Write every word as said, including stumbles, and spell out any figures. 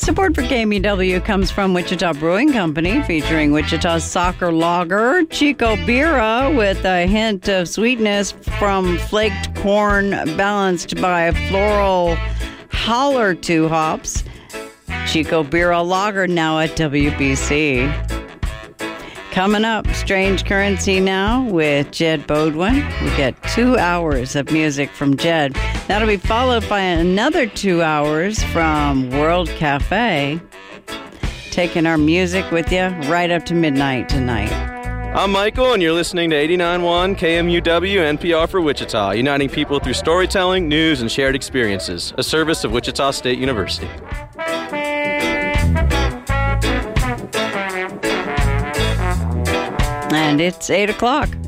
Support for K M U W comes from Wichita Brewing Company, featuring Wichita's soccer lager, Chico Bira, with a hint of sweetness from flaked corn, balanced by floral holler two hops. Chico Bira Lager now at W B C. Coming up, Strange Currency now with Jed Bodwin. We get two hours of music from Jed. That'll be followed by another two hours from World Cafe. Taking our music with you right up to midnight tonight. I'm Michael, and you're listening to eighty-nine point one K M U W N P R for Wichita, uniting people through storytelling, news, and shared experiences. A service of Wichita State University. And it's eight o'clock.